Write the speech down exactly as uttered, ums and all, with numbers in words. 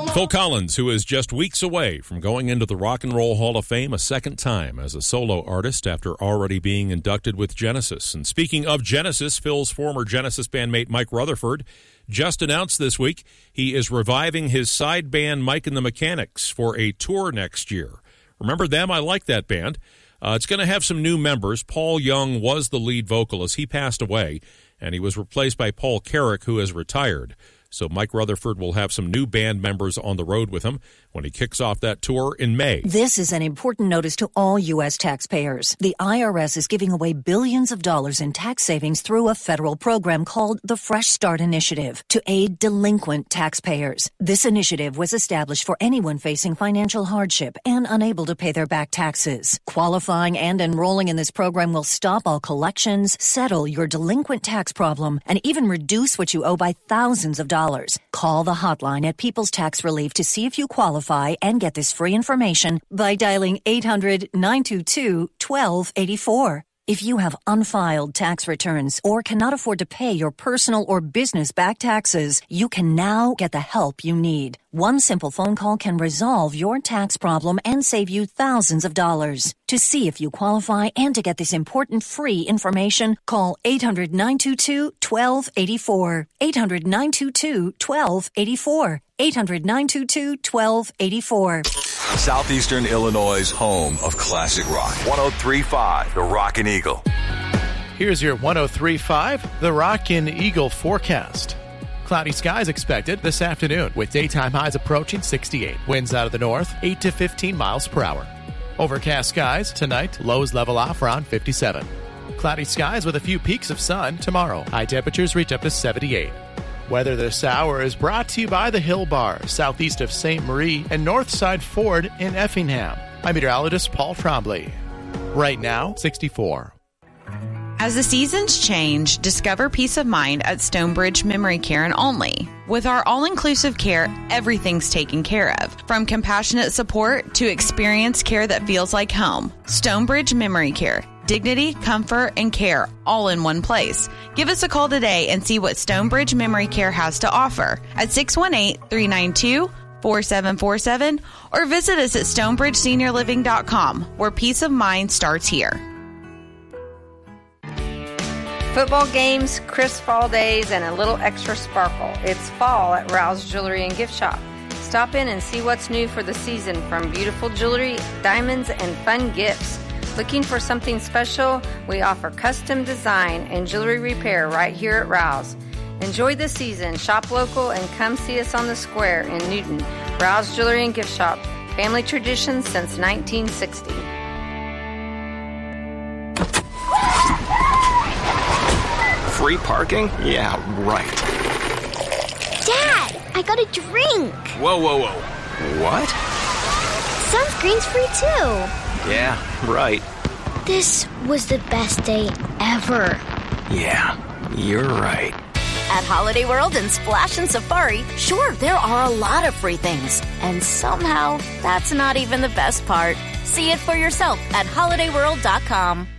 Phil Collins, who is just weeks away from going into the Rock and Roll Hall of Fame a second time as a solo artist after already being inducted with Genesis. And speaking of Genesis, Phil's former Genesis bandmate Mike Rutherford just announced this week he is reviving his side band Mike and the Mechanics for a tour next year. Remember them? I like that band. Uh, it's going to have some new members. Paul Young was the lead vocalist. He passed away, and he was replaced by Paul Carrick, who has retired. So Mike Rutherford will have some new band members on the road with him when he kicks off that tour in May. This is an important notice to all U S taxpayers. The I R S is giving away billions of dollars in tax savings through a federal program called the Fresh Start Initiative to aid delinquent taxpayers. This initiative was established for anyone facing financial hardship and unable to pay their back taxes. Qualifying and enrolling in this program will stop all collections, settle your delinquent tax problem, and even reduce what you owe by thousands of dollars. Call the hotline at People's Tax Relief to see if you qualify and get this free information by dialing eight hundred, nine two two, one two eight four. If you have unfiled tax returns or cannot afford to pay your personal or business back taxes, you can now get the help you need. One simple phone call can resolve your tax problem and save you thousands of dollars. To see if you qualify and to get this important free information, call eight hundred, nine two two, one two eight four. eight hundred, nine two two, one two eight four. eight hundred, nine two two, one two eight four. Southeastern Illinois' home of classic rock. one oh three point five, The Rockin' Eagle. Here's your one oh three point five, The Rockin' Eagle forecast. Cloudy skies expected this afternoon with daytime highs approaching sixty-eight. Winds out of the north, eight to fifteen miles per hour. Overcast skies tonight, lows level off around fifty-seven. Cloudy skies with a few peaks of sun tomorrow. High temperatures reach up to seventy-eight. Weather this hour is brought to you by the Hill Bar, southeast of Saint Marie, and Northside Ford in Effingham. I'm meteorologist Paul Trombley. Right now, sixty-four. As the seasons change, discover peace of mind at Stonebridge Memory Care and Only. With our all-inclusive care, everything's taken care of. From compassionate support to experienced care that feels like home. Stonebridge Memory Care. Dignity, comfort, and care all in one place. Give us a call today and see what Stonebridge Memory Care has to offer at six one eight, three nine two, four seven four seven or visit us at stonebridge senior living dot com, where peace of mind starts here. Football games, crisp fall days, and a little extra sparkle. It's fall at Rouse Jewelry and Gift Shop. Stop in and see what's new for the season, from beautiful jewelry, diamonds, and fun gifts. Looking for something special? We offer custom design and jewelry repair right here at Rouse. Enjoy the season, shop local, and come see us on the square in Newton. Rouse Jewelry and Gift Shop. Family tradition since nineteen sixty. Free parking? Yeah, right. Dad, I got a drink. Whoa, whoa, whoa. What? Sunscreen's free too. Yeah, right. This was the best day ever. Yeah, you're right. At Holiday World and Splash and Safari, sure, there are a lot of free things. And somehow, that's not even the best part. See it for yourself at holiday world dot com.